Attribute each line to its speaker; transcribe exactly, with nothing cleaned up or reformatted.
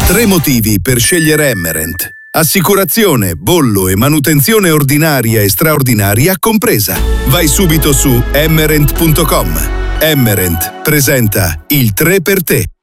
Speaker 1: Tre motivi per scegliere Emmerent. Assicurazione, bollo e manutenzione ordinaria e straordinaria compresa. Vai subito su emmerent punto com. Emmerent presenta il tre per te.